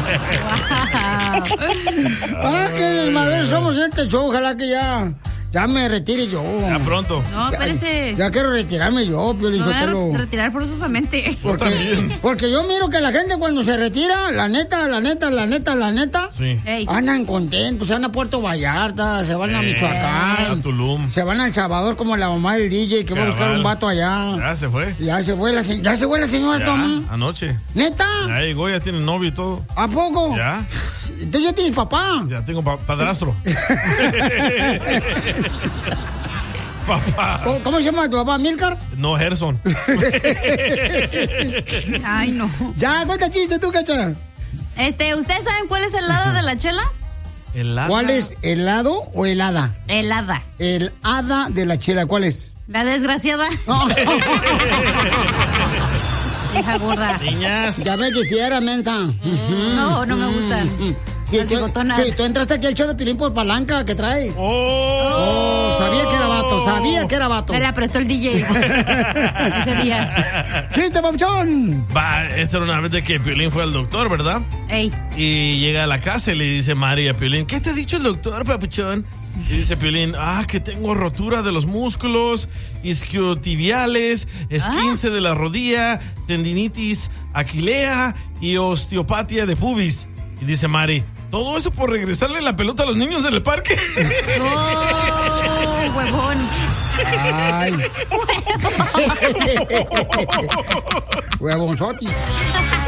Qué desmadrosos somos en este show. Ojalá que ya me retire yo. Ya pronto. No, espérese. Ya quiero retirarme yo, Piolín Sotelo. No, retirar forzosamente. Porque yo miro que la gente cuando se retira, la neta, sí. Andan contentos, se van a Puerto Vallarta, se van a Michoacán, a Tulum, se van a El Salvador como la mamá del DJ que va a buscar un vato allá. Ya se fue. Ya se fue la señora, Tommy. Anoche. ¿Neta? Ya llegó, ya tiene novio y todo. ¿A poco? Ya. Entonces ya tienes papá. Ya tengo padrastro. Papá. ¿Cómo se llama tu papá? ¿Milcar? No, Gerson. Ay, no. Ya, cuenta chiste tú, Cacha. ¿Ustedes saben cuál es el lado de la chela? ¿Helada? ¿Cuál es, helado o helada? Helada. El hada de la chela, ¿cuál es? La desgraciada. Hija gorda. Niñas. Ya me quisiera, mensa. No me gustan. Sí, tú entraste aquí al show de Pilín por palanca que traes. Sabía que era vato. Me la prestó el DJ ese día. ¡Chiste, papuchón! Esta era una vez de que Piolín fue al doctor, ¿verdad? Ey. Y llega a la casa y le dice Mari a Piolín, ¿qué te ha dicho el doctor, papuchón? Y dice Piolín, que tengo rotura de los músculos, isquiotibiales, esguince de la rodilla, tendinitis aquilea y osteopatía de pubis. Y dice Mari, ¿todo eso por regresarle la pelota a los niños en el parque? ¡Oh, huevón! ¡Ay! ¡Huevonzotti!